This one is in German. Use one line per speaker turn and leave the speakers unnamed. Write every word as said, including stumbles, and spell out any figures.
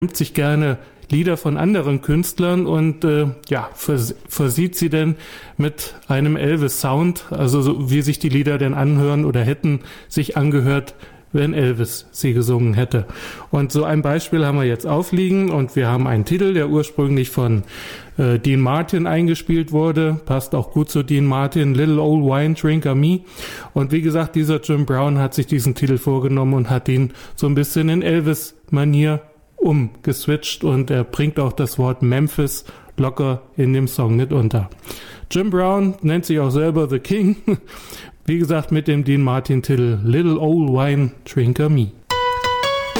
nimmt sich gerne Lieder von anderen Künstlern und äh, ja, vers- versieht sie denn mit einem Elvis-Sound, also so, wie sich die Lieder denn anhören oder hätten sich angehört, wenn Elvis sie gesungen hätte. Und so ein Beispiel haben wir jetzt aufliegen und wir haben einen Titel, der ursprünglich von äh, Dean Martin eingespielt wurde, passt auch gut zu Dean Martin, Little Old Wine Drinker Me. Und wie gesagt, dieser Jim Brown hat sich diesen Titel vorgenommen und hat ihn so ein bisschen in Elvis-Manier umgeswitcht und er bringt auch das Wort Memphis locker in dem Song nicht unter. Jim Brown nennt sich auch selber The King. Wie gesagt, mit dem Dean Martin Titel Little Old Wine Drinker Me.